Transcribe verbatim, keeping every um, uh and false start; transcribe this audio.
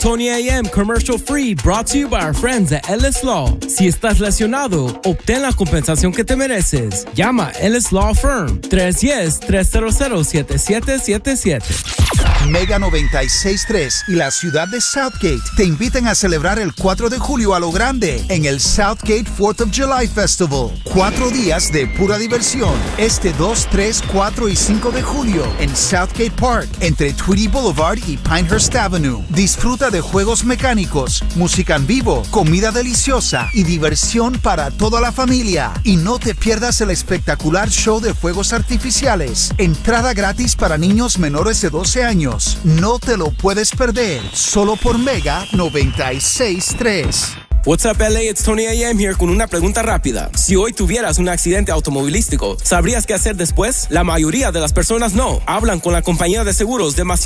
Tony A M commercial free, brought to you by our friends at Ellis Law. Si estás lesionado, obtén la compensación que te mereces. Llama Ellis Law Firm tres uno cero, tres cero cero, siete siete siete siete. Mega noventa y seis punto tres y la ciudad de Southgate te invitan a celebrar el cuatro de julio a lo grande en el Southgate fourth of July Festival. Cuatro días de pura diversión. Este dos, tres, cuatro y cinco de julio en Southgate Park, entre Tweedy Boulevard y Pinehurst Avenue. Disfruta de juegos mecánicos, música en vivo, comida deliciosa y diversión para toda la familia. Y no te pierdas el espectacular show de fuegos artificiales. Entrada gratis para niños menores de doce años. No te lo puedes perder, solo por Mega noventa y seis punto tres. What's up, L A? It's Tony A M here con una pregunta rápida. Si hoy tuvieras un accidente automovilístico, ¿sabrías qué hacer después? La mayoría de las personas no. Hablan con la compañía de seguros demasiado